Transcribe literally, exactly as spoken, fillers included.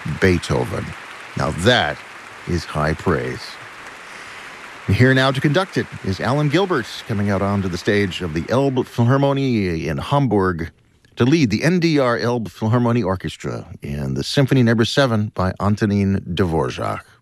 Beethoven. Now that is high praise. Here now to conduct it is Alan Gilbert, coming out onto the stage of the Elbe Philharmonie in Hamburg to lead the N D R Elbe Philharmonie Orchestra in the Symphony Number seven by Antonin Dvorak.